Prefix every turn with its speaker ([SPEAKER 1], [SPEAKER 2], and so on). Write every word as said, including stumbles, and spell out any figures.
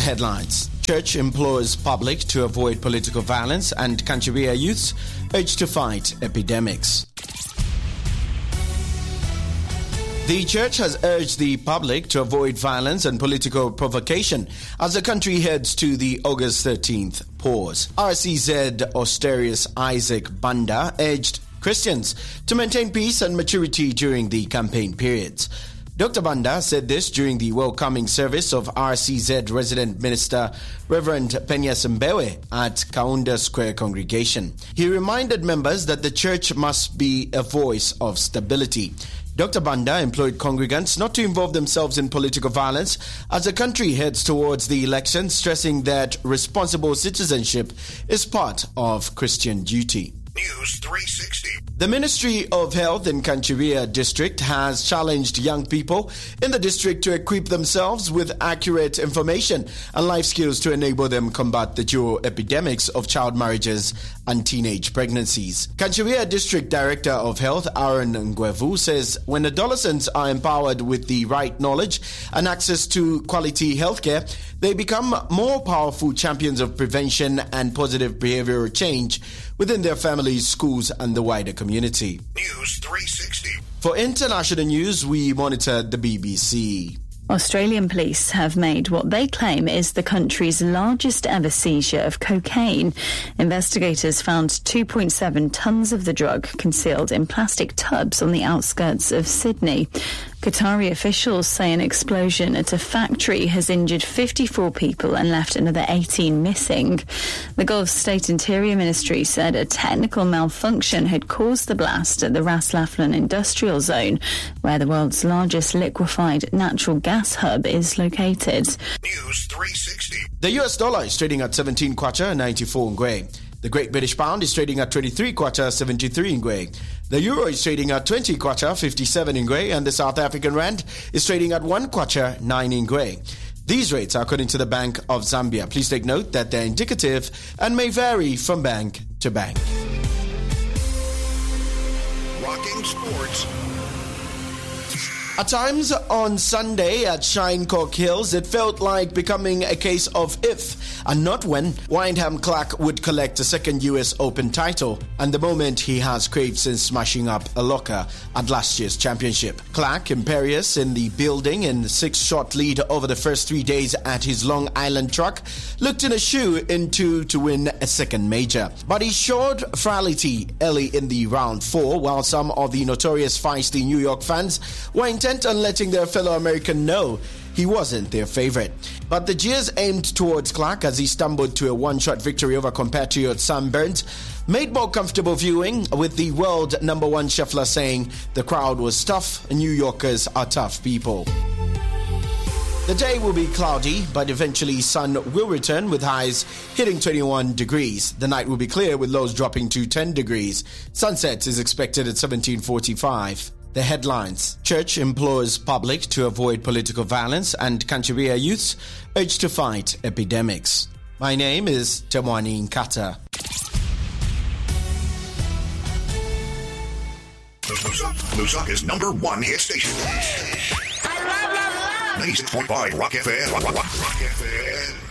[SPEAKER 1] headlines. Church implores public to avoid political violence and Kanchiria youths urged to fight epidemics. The church has urged the public to avoid violence and political provocation as the country heads to the August thirteenth pause. R C Z Austerius Isaac Banda urged Christians to maintain peace and maturity during the campaign periods. Doctor Banda said this during the welcoming service of R C Z resident minister Reverend Penya Sembewe at Kaunda Square congregation. He reminded members that the church must be a voice of stability. Doctor Banda employed congregants not to involve themselves in political violence as the country heads towards the election, stressing that responsible citizenship is part of Christian duty.
[SPEAKER 2] News three sixty.
[SPEAKER 1] The Ministry of Health in Kanchiria district has challenged young people in the district to equip themselves with accurate information and life skills to enable them combat the dual epidemics of child marriages and teenage pregnancies. Kanchiria District Director of Health Aaron Ngwevu says when adolescents are empowered with the right knowledge and access to quality healthcare, they become more powerful champions of prevention and positive behavioral change within their families, schools, and the wider community.
[SPEAKER 2] News three sixty.
[SPEAKER 1] For international news, we monitor the B B C.
[SPEAKER 3] Australian police have made what they claim is the country's largest ever seizure of cocaine. Investigators found two point seven tonnes of the drug concealed in plastic tubs on the outskirts of Sydney. Qatari officials say an explosion at a factory has injured fifty-four people and left another eighteen missing. The Gulf State Interior Ministry said a technical malfunction had caused the blast at the Ras Laffan industrial zone, where the world's largest liquefied natural gas hub is located.
[SPEAKER 2] News three sixty.
[SPEAKER 1] The U S dollar is trading at seventeen kwacha ninety-four ngwe. The Great British Pound is trading at twenty-three kwacha seventy-three ngwe. The Euro is trading at twenty kwacha fifty-seven ngwe, and the South African Rand is trading at one kwacha nine ngwe. These rates are according to the Bank of Zambia. Please take note that they're indicative and may vary from bank to bank.
[SPEAKER 2] Rocking Sports.
[SPEAKER 1] At times on Sunday at Shinecock Hills, it felt like becoming a case of if and not when Wyndham Clark would collect a second U S Open title, and the moment he has craved since smashing up a locker at last year's championship. Clark, imperious in the building in six-shot lead over the first three days at his Long Island track, looked in a shoe into to win a second major. But he showed frailty early in the round four, while some of the notorious feisty New York fans were intent on letting their fellow American know he wasn't their favorite. But the jeers aimed towards Clark as he stumbled to a one-shot victory over compatriot Sam Burns made more comfortable viewing, with the world number one Scheffler saying the crowd was tough and New Yorkers are tough people. The day will be cloudy, but eventually sun will return with highs hitting twenty-one degrees. The night will be clear with lows dropping to ten degrees. Sunset is expected at seventeen forty-five. The headlines. Church implores public to avoid political violence and Kanchiria youths urged to fight epidemics. My name is Temwani Nkata.
[SPEAKER 2] Lusaka's number one hit station.
[SPEAKER 4] I love, love, love.
[SPEAKER 2] ninety-six point five Rock F M. Rock, rock, rock F M.